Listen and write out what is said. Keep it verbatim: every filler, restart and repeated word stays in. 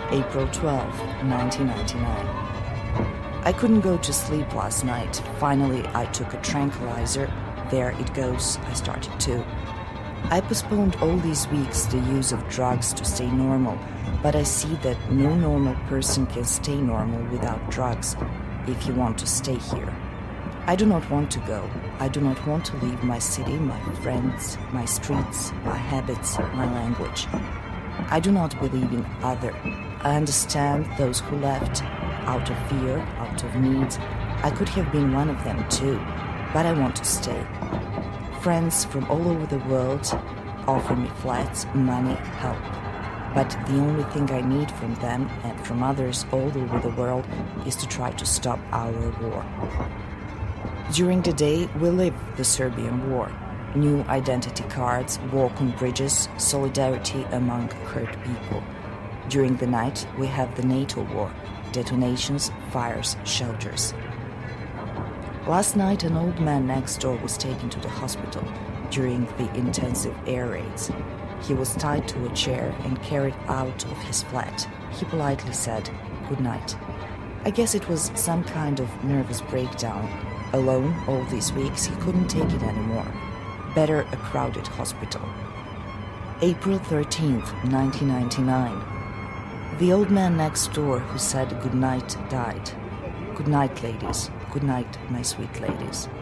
April twelfth, nineteen ninety-nine. I couldn't go to sleep last night. Finally, I took a tranquilizer. There it goes, I started too. I postponed all these weeks the use of drugs to stay normal, but I see that no normal person can stay normal without drugs if you want to stay here. I do not want to go. I do not want to leave my city, my friends, my streets, my habits, my language. I do not believe in other. I understand those who left out of fear, out of need. I could have been one of them too, but I want to stay. Friends from all over the world offer me flats, money, help. But the only thing I need from them and from others all over the world is to try to stop our war. During the day, we live the Serbian war. New identity cards, walk on bridges, solidarity among hurt people. During the night, we have the NATO war, detonations, fires, shelters. Last night, an old man next door was taken to the hospital during the intensive air raids. He was tied to a chair and carried out of his flat. He politely said, "Good night." I guess it was some kind of nervous breakdown. Alone all these weeks, he couldn't take it anymore. Better a crowded hospital. April thirteenth, nineteen ninety-nine. The old man next door who said good night died. Good night, ladies. Good night, my sweet ladies.